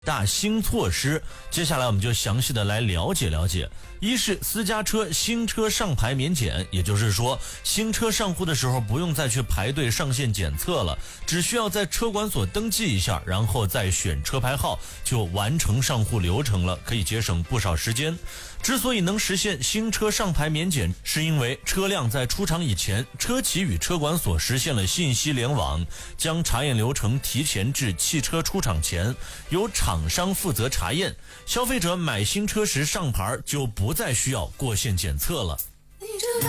大新措施，接下来我们就详细的来了解了解。一是私家车新车上牌免检，也就是说新车上户的时候不用再去排队上线检测了，只需要在车管所登记一下，然后再选车牌号就完成上户流程了，可以节省不少时间。之所以能实现新车上牌免检，是因为车辆在出厂以前，车企与车管所实现了信息联网，将查验流程提前至汽车出厂前，由厂商负责查验，消费者买新车时上牌就不再需要过线检测了。你知道